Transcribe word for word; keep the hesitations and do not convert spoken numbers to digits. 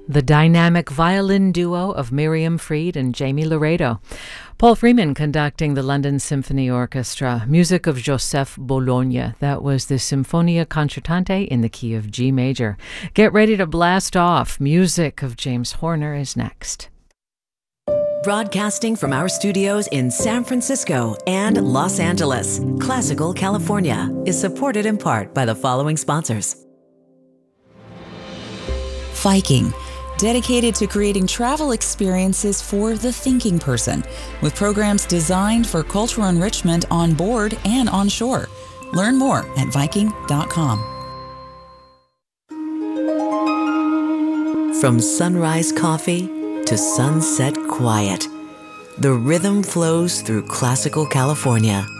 The dynamic violin duo of Miriam Fried and Jamie Laredo. Paul Freeman conducting the London Symphony Orchestra. Music of Joseph Bologna. That was the Sinfonia Concertante in the key of G major. Get ready to blast off. Music of James Horner is next. Broadcasting from our studios in San Francisco and Los Angeles, Classical California is supported in part by the following sponsors. Viking, dedicated to creating travel experiences for the thinking person, with programs designed for cultural enrichment on board and on shore. Learn more at Viking dot com. From sunrise coffee to sunset quiet, the rhythm flows through Classical California.